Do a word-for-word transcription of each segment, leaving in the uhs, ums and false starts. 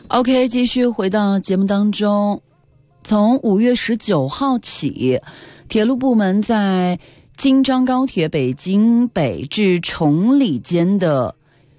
OK， 继续回到节目当中。从五月十九号起，铁路部门在京张高铁北京北至崇礼间的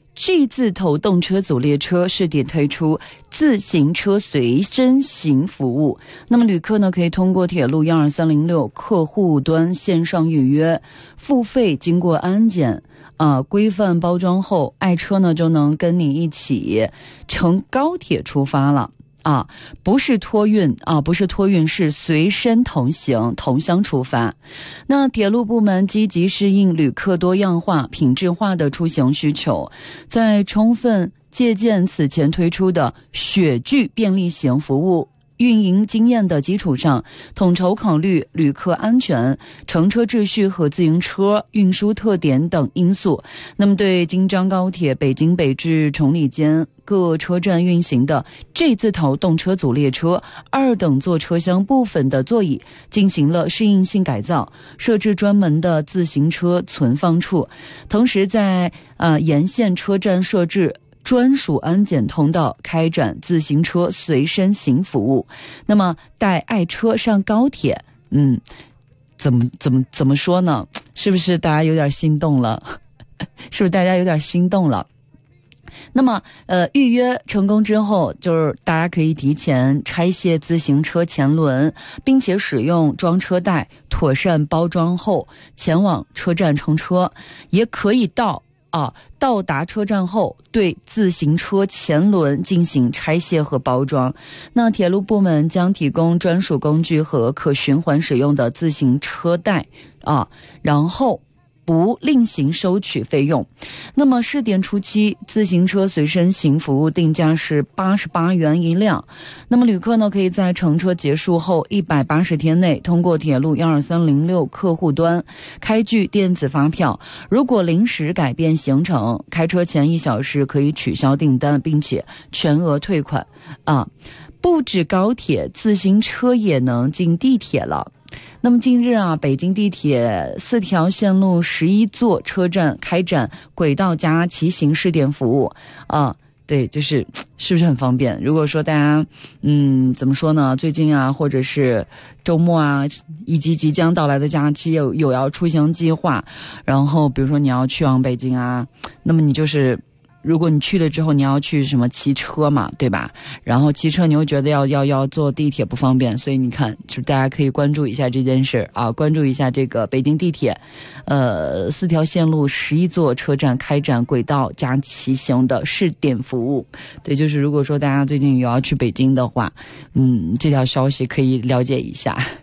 G 字头动车组列车试点推出自行车随身行服务。那么旅客呢，可以通过铁路一二三零六客户端线上预约，付费经过安检啊，规范包装后，爱车呢就能跟你一起乘高铁出发了啊，不是托运啊，不是托运，是随身同行，同乡出发。那铁路部门积极适应旅客多样化、品质化的出行需求，在充分借鉴此前推出的雪具便利行服务运营经验的基础上，统筹考虑旅客安全、乘车秩序和自行车运输特点等因素。那么对京张高铁北京北至崇礼间各车站运行的 G 字头动车组列车二等座车厢部分的座椅进行了适应性改造，设置专门的自行车存放处，同时在呃沿线车站设置专属安检通道，开展自行车随身行服务。那么带爱车上高铁，嗯，怎么怎么怎么说呢？是不是大家有点心动了？是不是大家有点心动了？那么，呃，预约成功之后，就是大家可以提前拆卸自行车前轮，并且使用装车袋妥善包装后前往车站乘车，也可以到啊，到达车站后对自行车前轮进行拆卸和包装。那铁路部门将提供专属工具和可循环使用的自行车袋啊，然后不另行收取费用。那么试点初期，自行车随身行服务定价是八十八元一辆。那么旅客呢，可以在乘车结束后一百八十天内，通过铁路一二三零六客户端开具电子发票。如果临时改变行程，开车前一小时可以取消订单，并且全额退款啊。不止高铁，自行车也能进地铁了。那么近日啊，北京地铁四条线路十一座车站开展轨道加骑行试点服务啊，对，就是是不是很方便？如果说大家嗯怎么说呢，最近啊，或者是周末啊，以及即将到来的假期有有要出行计划，然后比如说你要去往北京啊，那么你就是如果你去了之后你要去什么骑车嘛，对吧？然后骑车你会觉得要要要坐地铁不方便，所以你看，就是大家可以关注一下这件事啊，关注一下这个北京地铁，呃，四条线路十一座车站开展轨道加骑行的试点服务。对，就是如果说大家最近有要去北京的话，嗯，这条消息可以了解一下。